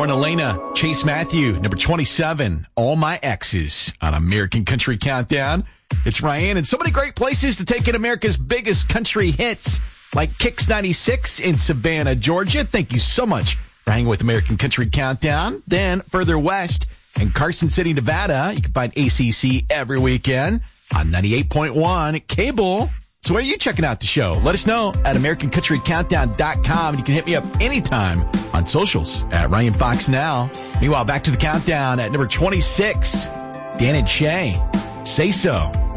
Lauren Elena, Chase Matthew, number 27, All My Exes on American Country Countdown. It's Ryan, and so many great places to take in America's biggest country hits, like Kicks 96 in Savannah, Georgia. Thank you so much for hanging with American Country Countdown. Then further west in Carson City, Nevada, you can find ACC every weekend on 98.1 cable. So where are you checking out the show? Let us know at AmericanCountryCountdown.com. And you can hit me up anytime on socials at Ryan Fox Now. Meanwhile, back to the countdown at number 26, Dan and Shay, Say So.